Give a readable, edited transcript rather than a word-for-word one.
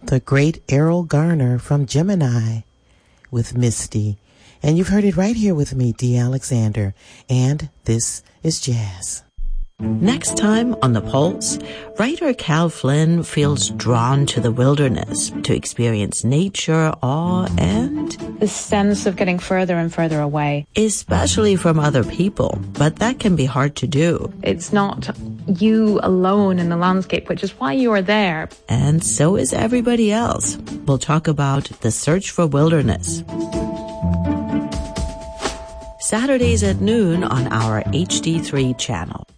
the great Errol Garner from Gemini with Misty. And you've heard it right here with me, Dee Alexander. And this is Jazz. Next time on The Pulse, writer Cal Flynn feels drawn to the wilderness to experience nature, awe, and the sense of getting further and further away. Especially from other people, but that can be hard to do. It's not you alone in the landscape, which is why you are there. And so is everybody else. We'll talk about the search for wilderness. Saturdays at noon on our HD3 channel.